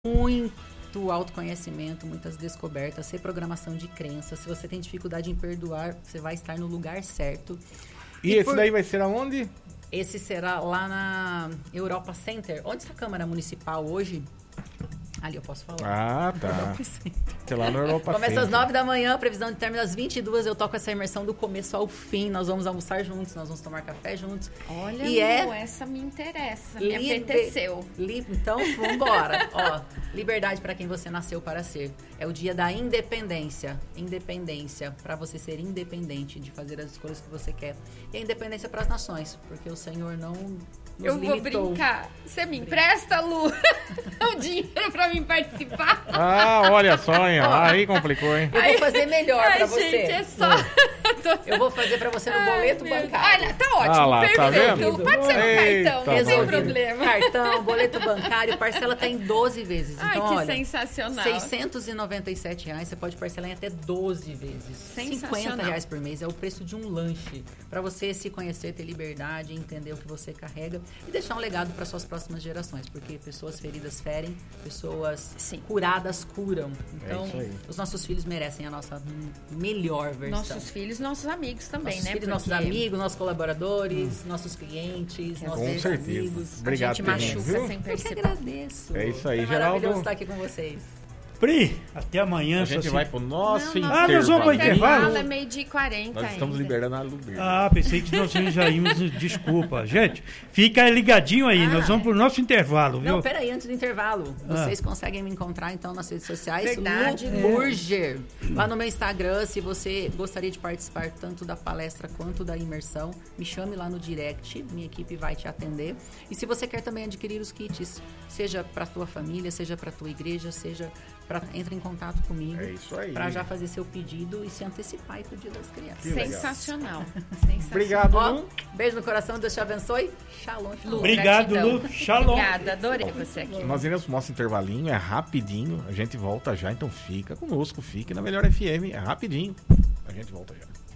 muito autoconhecimento, muitas descobertas, reprogramação de crenças. Se você tem dificuldade em perdoar, você vai estar no lugar certo. E esse daí vai ser aonde? Esse será lá na Europa Center. Onde está a Câmara Municipal hoje? Ali eu posso falar. Ah, tá. Sei lá no Europa Começa Center. às 9 da manhã, previsão de término às 22. Eu toco essa imersão do começo ao fim. Nós vamos almoçar juntos, nós vamos tomar café juntos. Olha, e essa me interessa, me apeteceu. Então, vambora. Ó, liberdade para quem você nasceu para ser. É o dia da independência. Independência, para você ser independente, de fazer as escolhas que você quer. E a independência para as nações, porque o Senhor não nos limitou. Vou brincar. Você me empresta, Lu, o dinheiro para mim participar? Ah, olha só, hein? Aí complicou, hein? Eu vou fazer melhor para você. Gente, é só... Eu vou fazer para você no boleto bancário. Olha, tá ótimo, lá, perfeito. Tá vendo? Pode ser no cartão, não tem problema. Cartão, boleto bancário, parcela tá em 12 vezes. Ai, então, que olha, sensacional. R$697, você pode parcelar em até 12 vezes. R$50 por mês é o preço de um lanche. Para você se conhecer, ter liberdade, entender o que você carrega e deixar um legado para suas próximas gerações. Porque pessoas feridas ferem, pessoas curadas curam. Então, os nossos filhos merecem a nossa melhor versão. Nossos filhos, nossos amigos também, nossos né? Filhos, nossos amigos, nossos colaboradores, nossos clientes, nossos amigos. Obrigado, a gente machuca sem perceber. Eu que agradeço. É isso aí, é Geraldo. maravilhoso estar aqui com vocês. Pri, até amanhã. A gente vai pro nosso intervalo. Ah, nós vamos pro intervalo? É 12:40 Nós estamos liberando a Luber. Ah, pensei que nós já íamos... Desculpa. Gente, fica ligadinho aí. Nós vamos pro nosso intervalo, viu? Não, peraí, antes do intervalo. Vocês conseguem me encontrar, então, nas redes sociais. Verdade. Lu Burger. Lá no meu Instagram, se você gostaria de participar tanto da palestra quanto da imersão, me chame lá no direct. Minha equipe vai te atender. E se você quer também adquirir os kits, seja para tua família, seja para tua igreja, seja... Entre em contato comigo. É isso aí. Para já fazer seu pedido e se antecipar aí pro Dia das Crianças. Sensacional. Obrigado, Lu. Beijo no coração, Deus te abençoe. Shalom, shalom. Obrigado, Lu. Shalom. Obrigada, adorei você aqui. Nós iremos pro nosso intervalinho, é rapidinho. A gente volta já, então fica conosco, fique na Melhor FM. É rapidinho. A gente volta já.